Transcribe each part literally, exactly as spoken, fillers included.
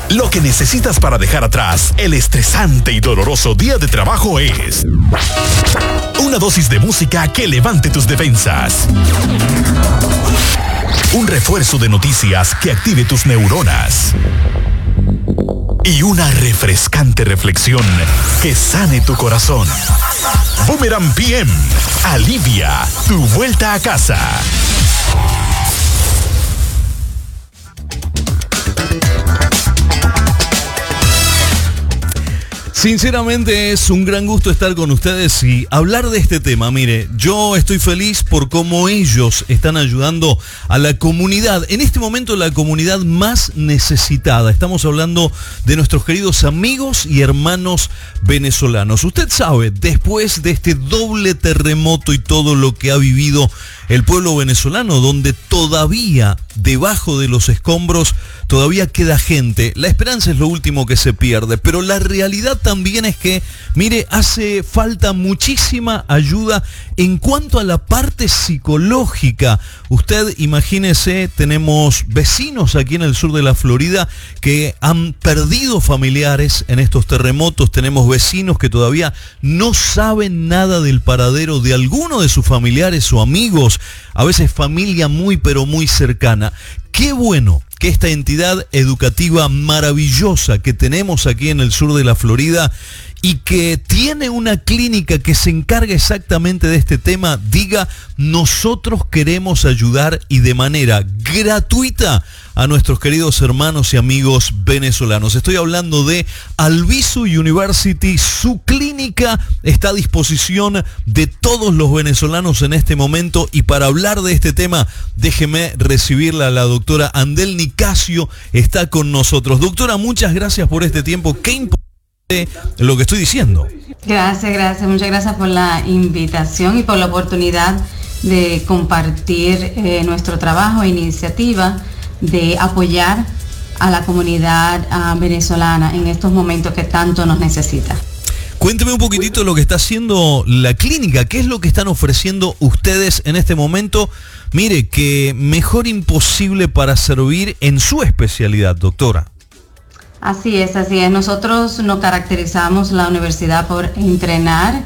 Lo que necesitas para dejar atrás el estresante y doloroso día de trabajo es una dosis de música que levante tus defensas. Un refuerzo de noticias que active tus neuronas. Y una refrescante reflexión que sane tu corazón. Boomerang P M alivia tu vuelta a casa. Sinceramente es un gran gusto estar con ustedes y hablar de este tema. Mire, yo estoy feliz por cómo ellos están ayudando a la comunidad, en este momento la comunidad más necesitada. Estamos hablando de nuestros queridos amigos y hermanos venezolanos. Usted sabe, después de este doble terremoto y todo lo que ha vivido el pueblo venezolano, donde todavía debajo de los escombros todavía queda gente, la esperanza es lo último que se pierde, pero la realidad también es que, mire, hace falta muchísima ayuda en cuanto a la parte psicológica. Usted imagínese, tenemos vecinos aquí en el sur de la Florida que han perdido familiares en estos terremotos, tenemos vecinos que todavía no saben nada del paradero de alguno de sus familiares o amigos, a veces familia muy pero muy cercana. Qué bueno que esta entidad educativa maravillosa que tenemos aquí en el sur de la Florida y que tiene una clínica que se encarga exactamente de este tema, diga: nosotros queremos ayudar y de manera gratuita a nuestros queridos hermanos y amigos venezolanos. Estoy hablando de Albizu University. Su clínica está a disposición de todos los venezolanos en este momento, y para hablar de este tema, déjeme recibirla a la doctora Andel Nicasio. Está con nosotros. Doctora, muchas gracias por este tiempo. Qué importante lo que estoy diciendo. Gracias, gracias. Muchas gracias por la invitación y por la oportunidad de compartir eh, nuestro trabajo e iniciativa de apoyar a la comunidad uh, venezolana en estos momentos que tanto nos necesita. Cuénteme un poquitito lo que está haciendo la clínica, qué es lo que están ofreciendo ustedes en este momento. Mire, que mejor imposible para servir en su especialidad, doctora. Así es, así es. Nosotros nos caracterizamos la universidad por entrenar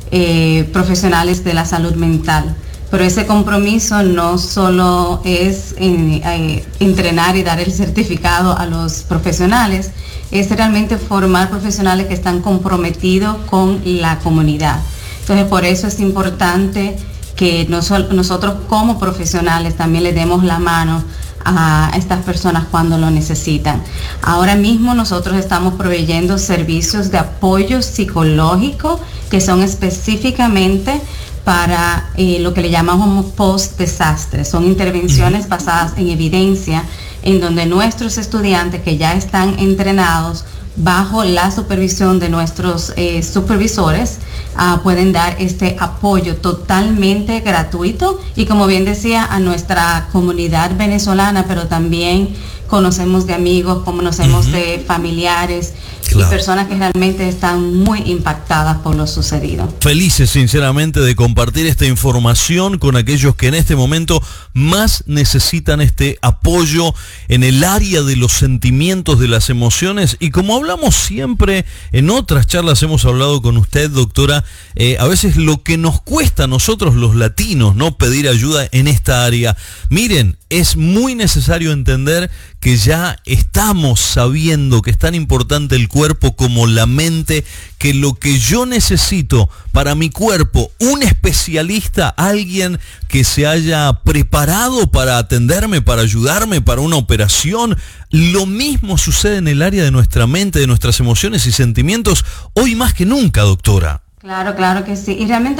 eh, profesionales de la salud mental. Pero ese compromiso no solo es en, eh, entrenar y dar el certificado a los profesionales, es realmente formar profesionales que están comprometidos con la comunidad. Entonces, por eso es importante que nos, nosotros como profesionales también le demos la mano a estas personas cuando lo necesitan. Ahora mismo nosotros estamos proveyendo servicios de apoyo psicológico que son específicamente para eh, lo que le llamamos post-desastre. Son intervenciones basadas en evidencia, en donde nuestros estudiantes que ya están entrenados bajo la supervisión de nuestros eh, supervisores uh, pueden dar este apoyo totalmente gratuito y, como bien decía, a nuestra comunidad venezolana, pero también conocemos de amigos, conocemos uh-huh. de familiares, claro, y personas que realmente están muy impactadas por lo sucedido. Felices, sinceramente, de compartir esta información con aquellos que en este momento más necesitan este apoyo en el área de los sentimientos, de las emociones. Y como hablamos siempre, en otras charlas hemos hablado con usted, doctora, eh, a veces lo que nos cuesta a nosotros los latinos, ¿no?, pedir ayuda en esta área. Miren, es muy necesario entender que ya estamos sabiendo que es tan importante el cuerpo como la mente, que lo que yo necesito para mi cuerpo, un especialista, alguien que se haya preparado para atenderme, para ayudarme, para una operación. Lo mismo sucede en el área de nuestra mente, de nuestras emociones y sentimientos, hoy más que nunca, doctora. Claro, claro que sí. Y realmente